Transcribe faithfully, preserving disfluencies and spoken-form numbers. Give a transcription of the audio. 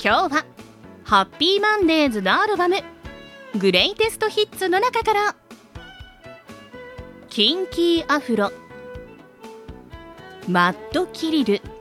今日はハッピーマンデーズのアルバムグレイテストヒッツの中からキンキーアフロ、マッドキリル、